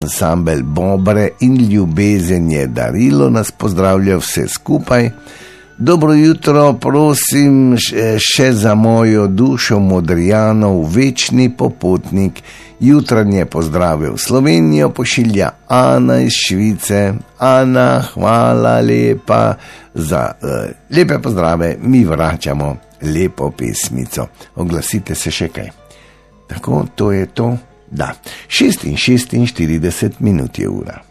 ansambel Bobre in ljubezen je darilo, nas pozdravlja vse skupaj. Dobro jutro, prosim še za mojo dušo Modrijanov, večni popotnik. Jutranje pozdrave v Slovenijo pošilja Ana iz Švice. Ana, hvala lepa za lepe pozdrave, mi vračamo lepo pesmico. Oglasite se še kaj. Tako, to je to. Da, 46 minut je ura.